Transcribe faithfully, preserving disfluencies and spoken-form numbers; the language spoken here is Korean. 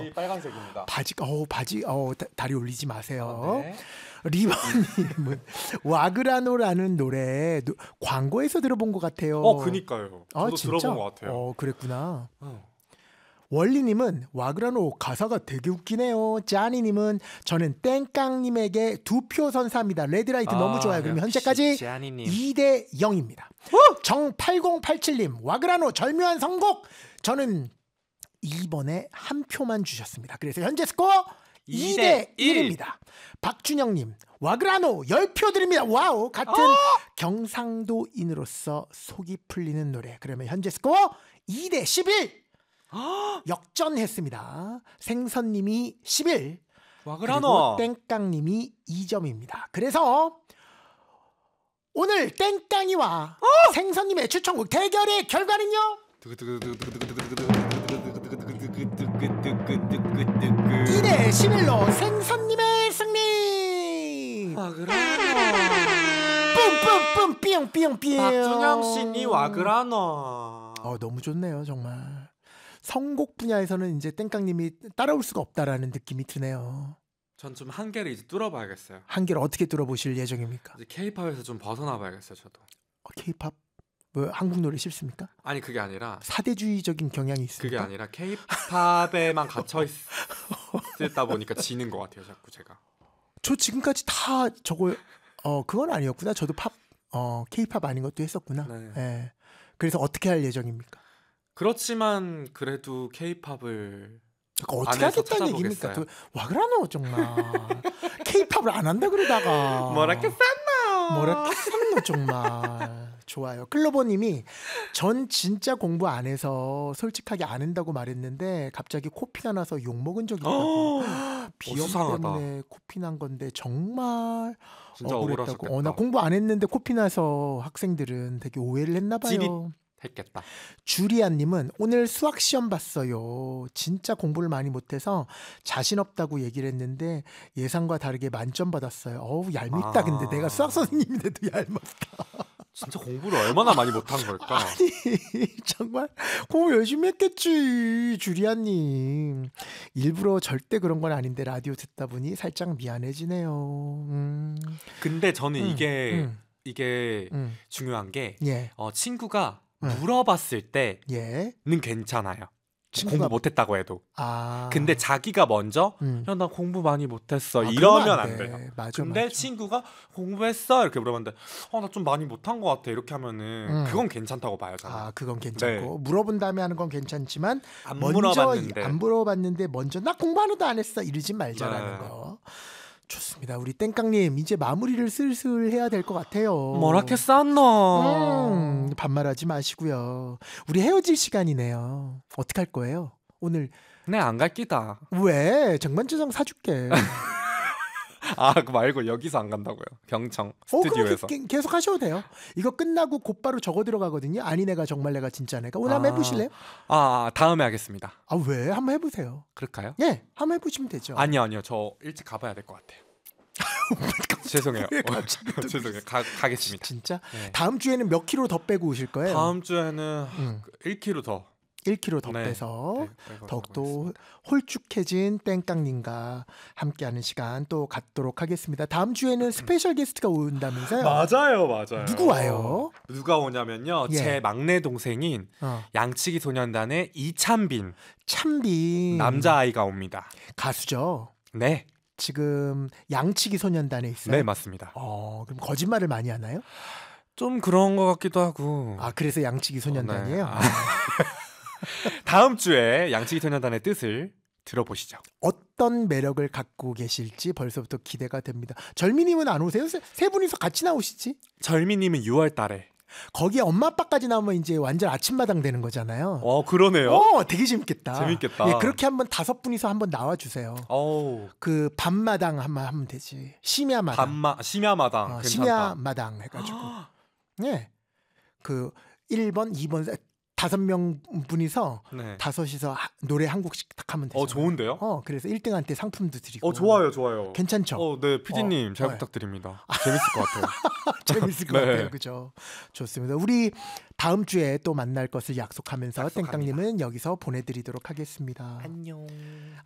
바지 빨간색입니다. 바지, 어 바지, 어 다, 다리 올리지 마세요. 아, 네. 리버님은 와그라노라는 노래 노, 광고에서 들어본 것 같아요. 어, 그니까요. 저도 아, 진짜? 들어본 것 같아요. 어, 그랬구나. 어. 원리님은 와그라노 가사가 되게 웃기네요. 짜니님은 저는 땡깡님에게 두 표 선사합니다. 레드라이트 아, 너무 좋아요. 그러면 현재까지 지아니님. 이 대 영입니다. 정팔공팔칠님 와그라노 절묘한 선곡. 저는 이번에 한 표만 주셨습니다. 그래서 현재 스코어 이 대 일입니다. 박준영님 와그라노 십 표 드립니다. 와우. 같은 어! 경상도인으로서 속이 풀리는 노래. 그러면 현재 스코어 이 대 십일. 역전했습니다. 생선님이 십일, 와그라노. 그리고 땡깡님이 이 점입니다. 그래서 오늘 땡깡이와 어! 생선님의 추천곡 대결의 결과는요? 이 대 십일로 생선님의 승리. 와그라노. 뿜뿜뿜 삐용삐용삐용. 박준영씨니 와그라노. 어, 너무 좋네요 정말. 선곡 분야에서는 이제 땡깡님이 따라올 수가 없다라는 느낌이 드네요. 전 좀 한계를 이제 뚫어봐야겠어요. 한계를 어떻게 뚫어보실 예정입니까? 이제 K-팝에서 좀 벗어나봐야겠어요, 저도. 어, K-팝? 뭐 한국 노래 싫습니까? 아니 그게 아니라 사대주의적인 경향이 있습니까? 그게 아니라 K-팝에만 갇혀 있다 보니까 지는 것 같아요, 자꾸 제가. 저 지금까지 다 저거 어 그건 아니었구나. 저도 팝, 어 K-팝 아닌 것도 했었구나. 네. 예. 그래서 어떻게 할 예정입니까? 그렇지만 그래도 K-팝을 어떻게 하겠다는 얘기입니까? 그, 와그라노 정말 K-팝을 안 한다 그러다가 뭐라게 쌌나? 뭐라게 쌌노 정말. 좋아요. 클로버님이 전 진짜 공부 안 해서 솔직하게 안 한다고 말했는데 갑자기 코피가 나서 욕 먹은 적이 있다고. 비염 수상하다. 때문에 코피 난 건데 정말 진짜 억울했다고. 억울하셨겠다. 어, 나 공부 안 했는데 코피 나서 학생들은 되게 오해를 했나 봐요. 찌릿. 했겠다. 주리안님은 오늘 수학 시험 봤어요. 진짜 공부를 많이 못해서 자신 없다고 얘기를 했는데 예상과 다르게 만점 받았어요. 어우 얄밉다. 아. 근데 내가 수학 선생님인데도 얄밉다. 진짜 공부를 얼마나 많이 못한 걸까? 아니 정말 공부 열심히 했겠지. 주리안님 일부러 절대 그런 건 아닌데 라디오 듣다 보니 살짝 미안해지네요. 음. 근데 저는 음, 이게 음, 이게 음. 중요한 게 예, 어, 친구가 음. 물어봤을 때는 예. 괜찮아요. 친구가- 공부 못했다고 해도. 아. 근데 자기가 먼저 음. 야, 나 공부 많이 못했어 아, 이러면 그러면 안 돼요. 맞아, 근데 맞아. 친구가 공부했어 이렇게 물어봤는데 어, 나 좀 많이 못한 것 같아 이렇게 하면은 음. 그건 괜찮다고 봐요 저는. 아, 그건 괜찮고 물어본 다음에 하는 건 괜찮지만 네. 안 먼저 물어봤는데 안 물어봤는데 먼저 나 공부 하나도 안 했어 이러지 말자라는 네. 거. 좋습니다. 우리 땡깡님 이제 마무리를 슬슬 해야 될 것 같아요. 뭐라게 쌌노. 음, 반말하지 마시고요. 우리 헤어질 시간이네요. 어떻게 할 거예요? 오늘 네 안 갈 끼다. 왜 정만주장 사줄게. 아 그 말고 여기서 안 간다고요. 병청 어, 그럼 스튜디오에서. 게- 계속 하셔도 돼요. 이거 끝나고 곧바로 적어 들어가거든요. 아니 내가 정말 내가 진짜 내가 오늘 한번 아. 해보실래요? 아 다음에 하겠습니다. 아 왜? 한번 해보세요. 그럴까요? 예, 한번 해보시면 되죠. 아니요 아니요 저 일찍 가봐야 될 것 같아요. 죄송해요. 왜 갑자기 또 죄송해요. 가, 가겠습니다. 진짜 네. 다음 주에는 몇 킬로 더 빼고 오실 거예요? 다음 주에는 음. 일 킬로그램 더 일 킬로 더 네. 빼서 네, 빼고 더욱더 가보겠습니다. 홀쭉해진 땡깡님과 함께하는 시간 또 갖도록 하겠습니다. 다음 주에는 스페셜 게스트가 온다면서요? 맞아요, 맞아요. 누구 와요? 누가 오냐면요. 예. 제 막내 동생인 어, 양치기 소년단의 이찬빈 참빈 남자 아이가 옵니다. 가수죠. 네, 지금 양치기 소년단에 있어요. 네 맞습니다. 어, 그럼 거짓말을 많이 하나요? 좀 그런 것 같기도 하고. 아, 그래서 양치기 소년단이에요? 네. 아. 다음 주에 양치기 소년단의 뜻을 들어보시죠. 어떤 매력을 갖고 계실지 벌써부터 기대가 됩니다. 절미님은 안 오세요? 세, 세 분이서 같이 나오시지? 절미님은 유월 달에. 거기에 엄마 아빠까지 나오면 이제 완전 아침마당 되는 거잖아요. 어 그러네요. 어, 되게 재밌겠다. 재밌겠다. 예, 그렇게 한번 다섯 분이서 한번 나와 주세요. 어우 그 밤마당 한번 하면 되지. 심야마당. 밤마 심야마당 어, 괜찮다. 심야마당 해가지고. 예. 그 일 번, 이 번 다섯 명 분이서 네. 다섯이서 하- 노래 한 곡씩 딱 하면 되죠. 어 좋은데요? 어, 그래서 일 등한테 상품도 드리고. 어 좋아요, 좋아요. 괜찮죠? 어, 네, 피디님 어, 잘 네. 부탁드립니다. 재밌을 것 같아요. 재밌을 것 네. 같아요. 그죠? 좋습니다. 우리 다음 주에 또 만날 것을 약속하면서 약속합니다. 땡깡님은 여기서 보내드리도록 하겠습니다. 안녕.